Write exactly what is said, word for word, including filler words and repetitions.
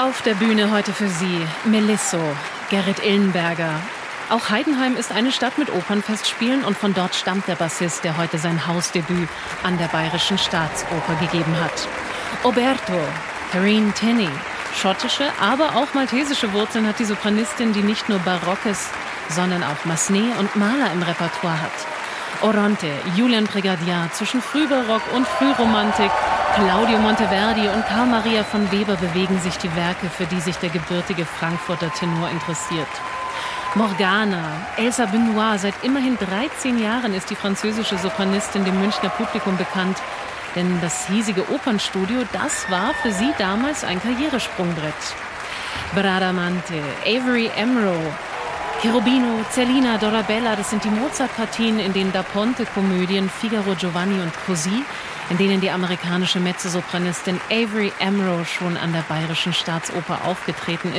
Auf der Bühne heute für Sie Melisso, Gerrit Illenberger. Auch Heidenheim ist eine Stadt mit Opernfestspielen und von dort stammt der Bassist, der heute sein Hausdebüt an der Bayerischen Staatsoper gegeben hat. Oberto, Tarine Tenney. Schottische, aber auch maltesische Wurzeln hat die Sopranistin, die nicht nur Barockes, sondern auch Massenet und Mahler im Repertoire hat. Oronte, Julian Prégardien, zwischen Frühbarock und Frühromantik, Claudio Monteverdi und Karl Maria von Weber bewegen sich die Werke, für die sich der gebürtige Frankfurter Tenor interessiert. Morgana, Elsa Benoit, seit immerhin dreizehn Jahren ist die französische Sopranistin dem Münchner Publikum bekannt. Denn das hiesige Opernstudio, das war für sie damals ein Karrieresprungbrett. Bradamante, Avery Amro, Cherubino, Zerlina, Dorabella, das sind die Mozart-Partien in den Da Ponte-Komödien Figaro, Giovanni und Così, in denen die amerikanische Mezzosopranistin Avery Amro schon an der Bayerischen Staatsoper aufgetreten ist.